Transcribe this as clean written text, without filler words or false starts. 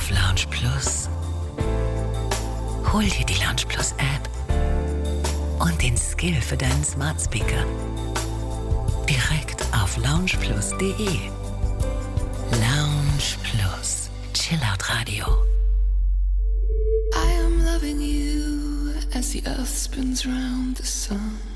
auf Lounge Plus. Hol dir die Lounge Plus App und den Skill für deinen Smart Speaker. Direkt auf loungeplus.de. Lounge Plus. Chillout Radio. I am loving you as the earth spins round the sun.